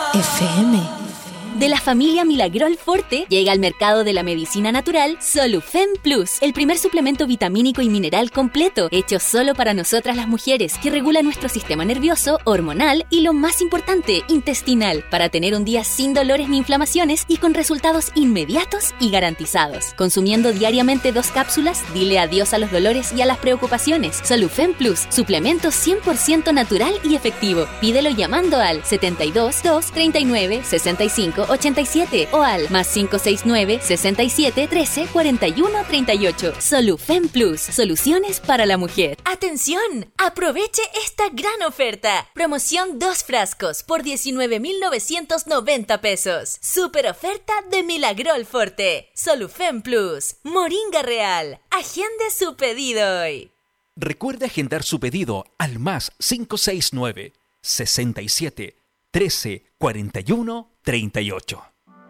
FM. De la familia Milagrol Forte llega al mercado de la medicina natural Solufen Plus, el primer suplemento vitamínico y mineral completo, hecho solo para nosotras las mujeres, que regula nuestro sistema nervioso, hormonal y, lo más importante, intestinal, para tener un día sin dolores ni inflamaciones y con resultados inmediatos y garantizados. Consumiendo diariamente 2 cápsulas, dile adiós a los dolores y a las preocupaciones. Solufen Plus, suplemento 100% natural y efectivo. Pídelo llamando al 72 2 39 65 87 o al más 569 67 13 41 38. Solufen Plus, soluciones para la mujer. ¡Atención! Aproveche esta gran oferta. Promoción 2 frascos por 19,990 pesos. Super oferta de Milagrol Forte. Solufen Plus, Moringa Real. Agende su pedido hoy. Recuerde agendar su pedido al más 569 67 13 41 38.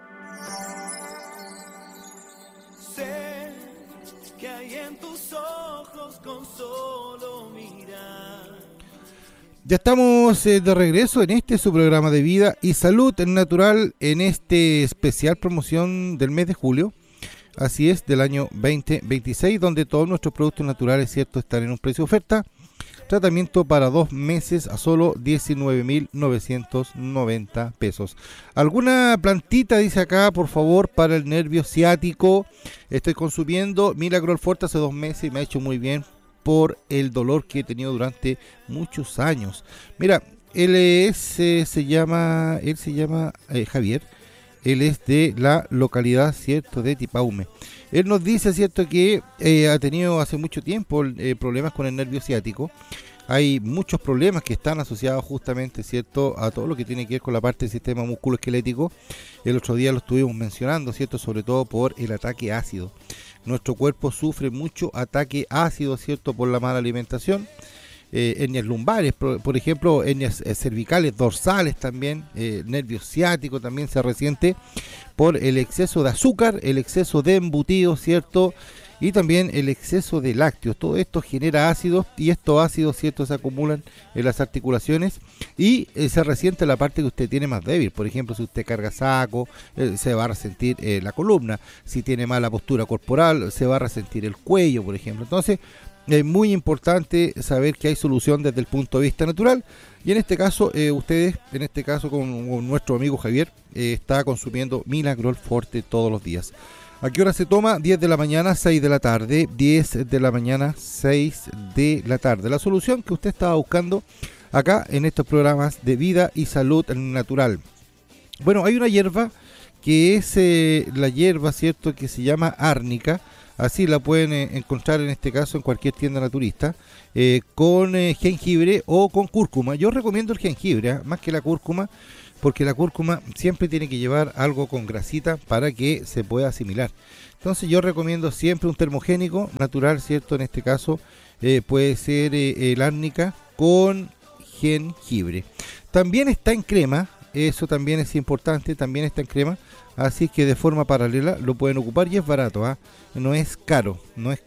Sé que hay en tus ojos con solo mirar. Ya estamos de regreso en su programa de vida y salud natural, en especial promoción del mes de julio. Así es, del año 2026, donde todos nuestros productos naturales, cierto, están en un precio de oferta. Tratamiento para 2 meses a solo 19,990 pesos. ¿Alguna plantita, dice acá, por favor, para el nervio ciático? Estoy consumiendo Milagrol Forte hace 2 meses y me ha hecho muy bien por el dolor que he tenido durante muchos años. Mira, él se llama Javier. Él es de la localidad, cierto, de Tipaume. Él nos dice, cierto, que ha tenido hace mucho tiempo problemas con el nervio ciático. Hay muchos problemas que están asociados justamente, cierto, a todo lo que tiene que ver con la parte del sistema musculoesquelético. El otro día lo estuvimos mencionando, cierto, sobre todo por el ataque ácido. Nuestro cuerpo sufre mucho ataque ácido, cierto, por la mala alimentación. Hernias lumbares, por ejemplo, hernias cervicales, dorsales también, nervio ciático también se resiente por el exceso de azúcar, el exceso de embutidos, ¿cierto? Y también el exceso de lácteos. Todo esto genera ácidos y estos ácidos, ¿cierto?, se acumulan en las articulaciones y se resiente la parte que usted tiene más débil. Por ejemplo, si usted carga saco, se va a resentir la columna. Si tiene mala postura corporal, se va a resentir el cuello, por ejemplo. Entonces, es muy importante saber que hay solución desde el punto de vista natural. Y en este caso, ustedes, en este caso con nuestro amigo Javier, está consumiendo Milagrol Forte todos los días. ¿A qué hora se toma? 10 de la mañana, 6 de la tarde. 10 de la mañana, 6 de la tarde. La solución que usted estaba buscando acá en estos programas de vida y salud natural. Bueno, hay una hierba que es la hierba, ¿cierto?, que se llama árnica. Así la pueden encontrar en este caso en cualquier tienda naturista, con jengibre o con cúrcuma. Yo recomiendo el jengibre, más que la cúrcuma, porque la cúrcuma siempre tiene que llevar algo con grasita para que se pueda asimilar. Entonces yo recomiendo siempre un termogénico natural, ¿cierto? En este caso puede ser el árnica con jengibre. También está en crema, eso también es importante, también está en crema. Así que de forma paralela lo pueden ocupar y es barato, ¿eh? No es caro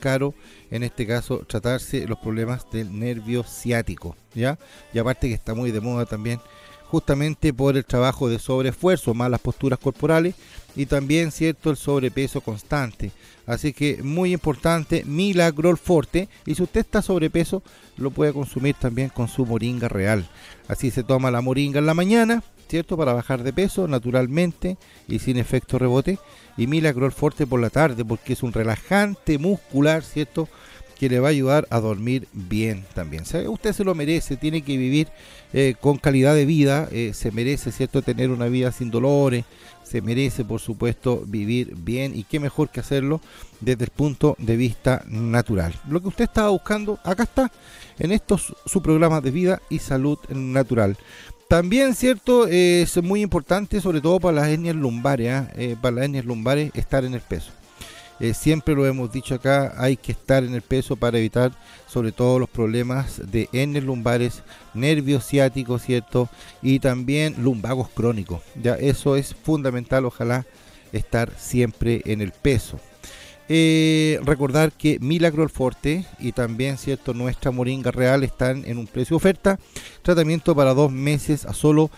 en este caso tratarse los problemas del nervio ciático, ¿ya? Y aparte que está muy de moda también, justamente por el trabajo de sobreesfuerzo, malas posturas corporales y también, cierto, el sobrepeso constante. Así que muy importante, Milagrol Forte. Y si usted está sobrepeso, lo puede consumir también con su moringa real. Así se toma la moringa en la mañana, ¿cierto?, para bajar de peso naturalmente y sin efecto rebote, y Milagrol Forte por la tarde, porque es un relajante muscular, ¿cierto?, que le va a ayudar a dormir bien también. ¿Sabe? Usted se lo merece, tiene que vivir con calidad de vida, se merece, ¿cierto?, tener una vida sin dolores, se merece, por supuesto, vivir bien, y qué mejor que hacerlo desde el punto de vista natural. Lo que usted estaba buscando, acá está, en estos su programa de vida y salud natural. También, cierto, es muy importante, sobre todo para las hernias lumbares, para las hernias lumbares, estar en el peso. Siempre lo hemos dicho acá, hay que estar en el peso para evitar sobre todo los problemas de hernias lumbares, nervios ciáticos, ¿cierto? Y también lumbagos crónicos. Ya eso es fundamental, ojalá estar siempre en el peso. Recordar que Milagro Forte y también, cierto, nuestra Moringa Real están en un precio oferta. Tratamiento para 2 meses a solo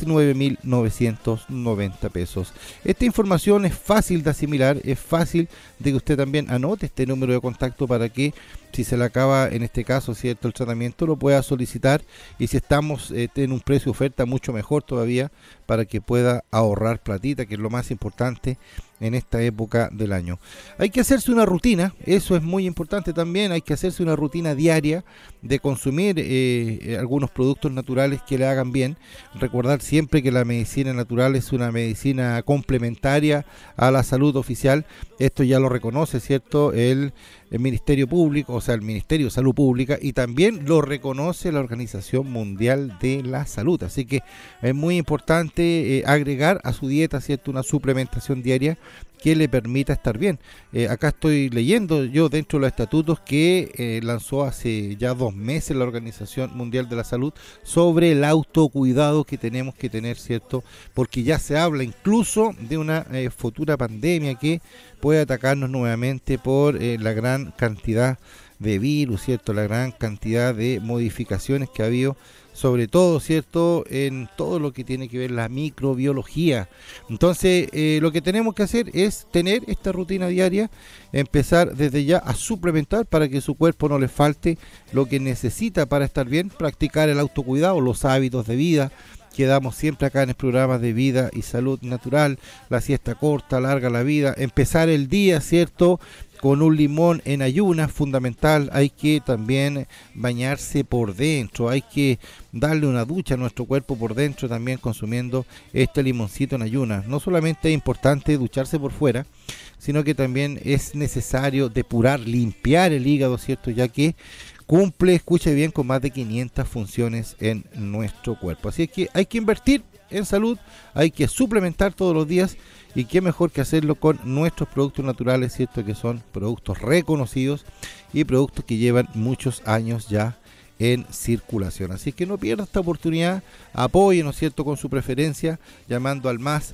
19.990 pesos. Esta información es fácil de asimilar, es fácil de que usted también anote este número de contacto para que, si se le acaba en este caso, cierto, el tratamiento, lo pueda solicitar, y si estamos en un precio oferta, mucho mejor todavía, para que pueda ahorrar platita, que es lo más importante en esta época del año. Hay que hacerse una rutina, eso es muy importante también. Hay que hacerse una rutina diaria de consumir algunos productos naturales que le hagan bien. Recordar siempre que la medicina natural es una medicina complementaria a la salud oficial. Esto ya lo reconoce, cierto, el Ministerio Público, o sea, el Ministerio de Salud Pública, y también lo reconoce la Organización Mundial de la Salud. Así que es muy importante agregar a su dieta, cierto, una suplementación diaria que le permita estar bien. Acá estoy leyendo yo dentro de los estatutos que lanzó hace ya 2 meses la Organización Mundial de la Salud sobre el autocuidado que tenemos que tener, cierto, porque ya se habla incluso de una futura pandemia que puede atacarnos nuevamente por la gran cantidad de virus, cierto, la gran cantidad de modificaciones que ha habido, sobre todo, cierto, en todo lo que tiene que ver la microbiología. Entonces, lo que tenemos que hacer es tener esta rutina diaria, empezar desde ya a suplementar para que su cuerpo no le falte lo que necesita para estar bien, practicar el autocuidado, los hábitos de vida que damos siempre acá en el programa de Vida y Salud Natural, la siesta corta, larga la vida, empezar el día, cierto, con un limón en ayunas, fundamental. Hay que también bañarse por dentro, hay que darle una ducha a nuestro cuerpo por dentro, también consumiendo este limoncito en ayunas. No solamente es importante ducharse por fuera, sino que también es necesario depurar, limpiar el hígado, cierto, ya que cumple, escuche bien, con más de 500 funciones en nuestro cuerpo. Así es que hay que invertir en salud, hay que suplementar todos los días, y qué mejor que hacerlo con nuestros productos naturales, cierto, que son productos reconocidos y productos que llevan muchos años ya en circulación. Así que no pierda esta oportunidad, apóyenos, cierto, con su preferencia, llamando al más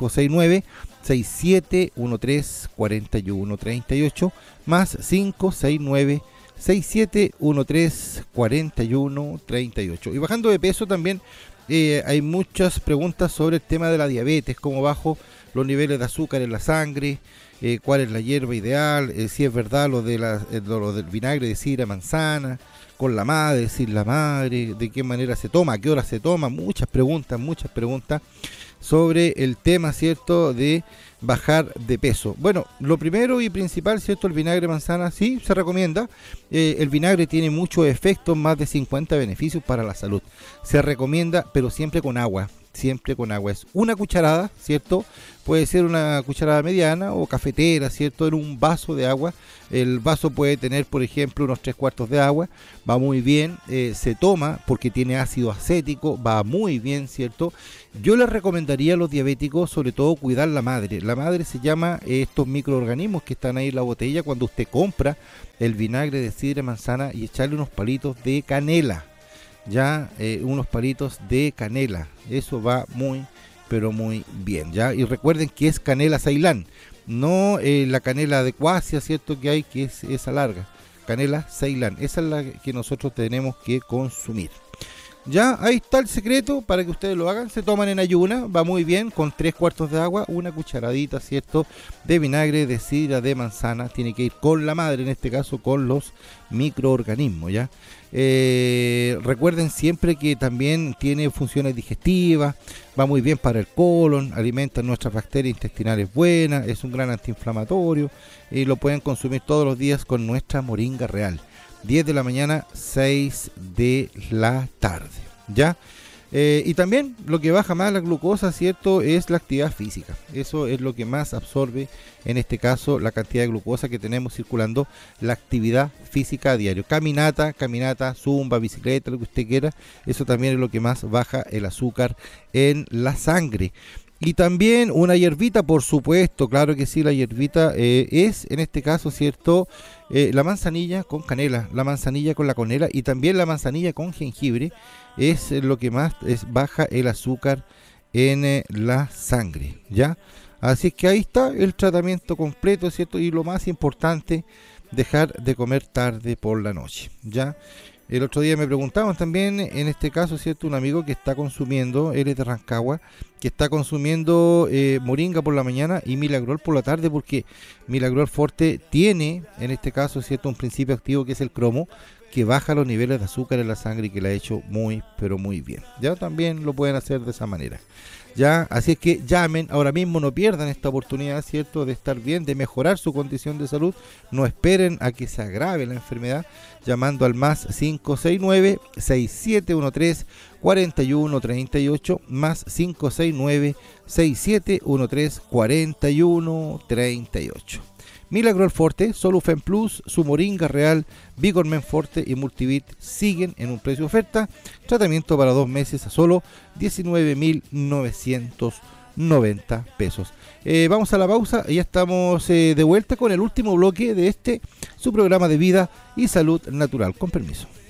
569-6713-4138, más 569-6713-4138. Y bajando de peso también, hay muchas preguntas sobre el tema de la diabetes, cómo bajo los niveles de azúcar en la sangre, cuál es la hierba ideal, si es verdad lo del vinagre de sidra manzana, con la madre, sin la madre, de qué manera se toma, a qué hora se toma, muchas preguntas sobre el tema, cierto, de bajar de peso. Bueno, lo primero y principal, cierto, el vinagre de manzana sí se recomienda. El vinagre tiene muchos efectos, más de 50 beneficios para la salud. Se recomienda, pero siempre con agua. Siempre con agua. Es una cucharada, ¿cierto? Puede ser una cucharada mediana o cafetera, ¿cierto? En un vaso de agua. El vaso puede tener, por ejemplo, unos 3/4 de agua. Va muy bien. Se toma porque tiene ácido acético. Va muy bien, ¿cierto? Yo les recomendaría a los diabéticos, sobre todo, cuidar la madre. La madre se llama estos microorganismos que están ahí en la botella cuando usted compra el vinagre de sidra de manzana, y echarle unos palitos de canela. Ya unos palitos de canela, eso va muy, pero muy bien, ya. Y recuerden que es canela Ceilán, no la canela de cuasia, cierto, que hay, que es esa larga. Canela Ceilán, esa es la que nosotros tenemos que consumir. Ya, ahí está el secreto para que ustedes lo hagan. Se toman en ayuna, va muy bien, con 3/4 de agua, una cucharadita, cierto, de vinagre de sidra de manzana. Tiene que ir con la madre, en este caso con los microorganismos, ya. Recuerden siempre que también tiene funciones digestivas, va muy bien para el colon, alimenta nuestras bacterias intestinales buenas, es un gran antiinflamatorio, y lo pueden consumir todos los días con nuestra Moringa Real. 10 de la mañana, 6 de la tarde, ¿ya? Y también lo que baja más la glucosa, ¿cierto?, es la actividad física. Eso es lo que más absorbe, en este caso, la cantidad de glucosa que tenemos circulando, la actividad física a diario. Caminata, zumba, bicicleta, lo que usted quiera. Eso también es lo que más baja el azúcar en la sangre. Y también una hierbita, por supuesto, claro que sí, la hierbita es, en este caso, ¿cierto?, la manzanilla con canela, la manzanilla con la canela, y también la manzanilla con jengibre es lo que más baja el azúcar en la sangre, ¿ya? Así es que ahí está el tratamiento completo, ¿cierto? Y lo más importante, dejar de comer tarde por la noche, ¿ya? El otro día me preguntaban también, en este caso, ¿cierto? Un amigo que está consumiendo, él es de Rancagua, que está consumiendo moringa por la mañana y Milagrol por la tarde, porque Milagrol Forte tiene, en este caso, ¿cierto? Un principio activo que es el cromo, que baja los niveles de azúcar en la sangre y que la ha hecho muy, pero muy bien. Ya también lo pueden hacer de esa manera. Ya, así es que llamen ahora mismo, no pierdan esta oportunidad, ¿cierto? De estar bien, de mejorar su condición de salud. No esperen a que se agrave la enfermedad, llamando al más 569-6713-4138, más 569-6713-4138. Milagrol Forte, Solufen Plus, su Moringa Real, Vigormen Forte y Multivit siguen en un precio de oferta. Tratamiento para 2 meses a solo 19.990 pesos. Vamos a la pausa y ya estamos de vuelta con el último bloque de su programa de vida y salud natural. Con permiso.